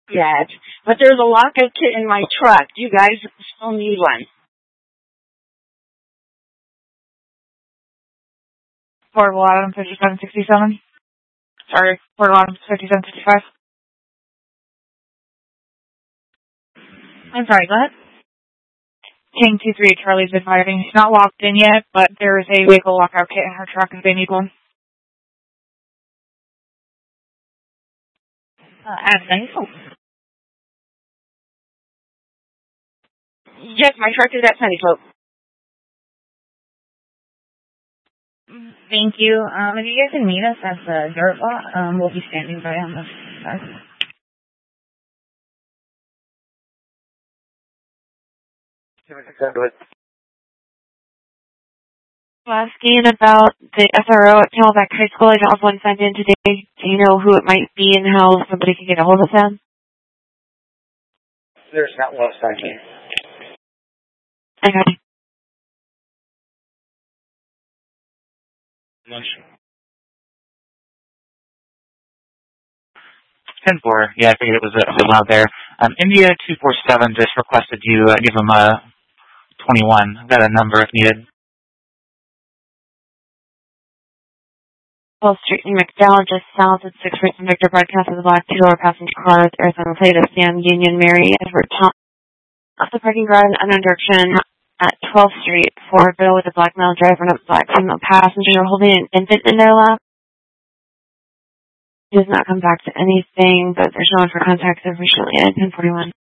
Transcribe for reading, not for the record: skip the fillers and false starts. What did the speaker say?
yet, but there's a lockout kit in my truck. Do you guys still need one? Portable item 5767. Sorry, portable item 5755. I'm sorry, go ahead. King 23 Charlie's advising. He's not locked in yet, but there is a vehicle lockout kit in her truck if they need one. Addison. Yes, my truck is at Sunny Slope. Thank you. If you guys can meet us at the dirt lot, we'll be standing by on the side. Asking about the SRO at Camelback High School. I don't have one signed in today. Do you know who it might be and how somebody can get a hold of them? There's not one signed in. I got you. Lunch. 10-4. Yeah, I figured it was a bit loud there. India 247 just requested you give them a 21. I've got a number if needed. 12th Street in McDowell, just south of 6th Street and Victor broadcast of the black two-door passenger car with Arizona plate of Sam Union Mary Edward Tom. Off the parking garage in unknown direction at 12th Street, Ford bill with a black male driver and a black female passenger holding an infant in their lap. He does not come back to anything, but there's no one for contact of recently at 1041.